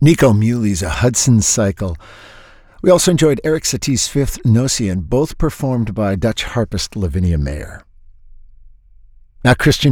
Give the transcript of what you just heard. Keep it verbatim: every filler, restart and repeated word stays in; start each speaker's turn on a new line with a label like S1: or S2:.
S1: Nico Muley's A Hudson Cycle. We also enjoyed Eric Satie's Fifth Nocian, both performed by Dutch harpist Lavinia Mayer. Now, Christian